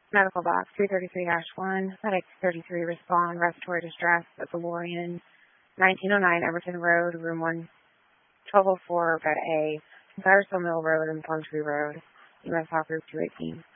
Medical box 333-1, medic 33 respond, respiratory distress at the Lorien, 1909 Everton Road, room 1204, bed A, Cyrersville Mill Road and Plumtree Road, US Hawk Group 218.